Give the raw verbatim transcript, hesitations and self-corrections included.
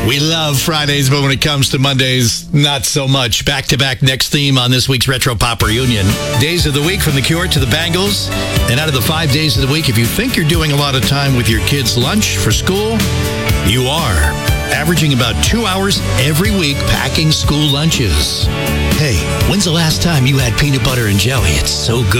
We love Fridays, but when it comes to Mondays, not so much. Back-to-back next theme on this week's Retro Pop Reunion. Days of the week from The Cure to the Bangles. And out of the five days of the week, if you think you're doing a lot of time with your kids' lunch for school, you are. Averaging about two hours every week packing school lunches. Hey, when's the last time you had peanut butter and jelly? It's so good.